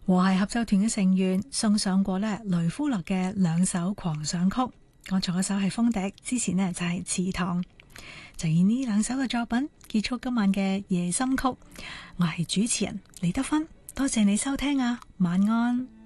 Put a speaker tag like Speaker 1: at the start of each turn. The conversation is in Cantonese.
Speaker 1: 和諧合奏團嘅成員送上過雷夫勒嘅2首狂想曲，我做嗰首係風笛，之前就係祠堂，就以呢2首嘅作品結束今晚嘅夜心曲。我係主持人李德芬，多謝你收聽啊，晚安。